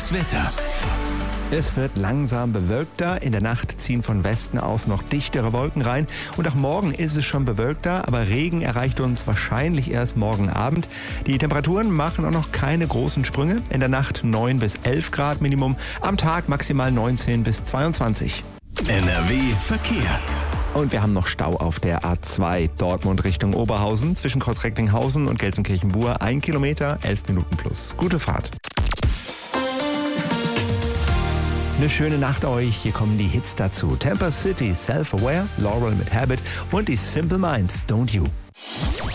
Das Wetter. Es wird langsam bewölkter. In der Nacht ziehen von Westen aus noch dichtere Wolken rein. Und auch morgen ist es schon bewölkter, aber Regen erreicht uns wahrscheinlich erst morgen Abend. Die Temperaturen machen auch noch keine großen Sprünge. In der Nacht 9 bis 11 Grad Minimum, am Tag maximal 19 bis 22. NRW Verkehr. Und wir haben noch Stau auf der A2 Dortmund Richtung Oberhausen zwischen Kreuz-Recklinghausen und Gelsenkirchen-Bur. 1 Kilometer, 11 Minuten plus. Gute Fahrt. Eine schöne Nacht euch. Hier kommen die Hits dazu. Tampa City, Self-Aware, Laurel mit Habit und die Simple Minds, Don't You.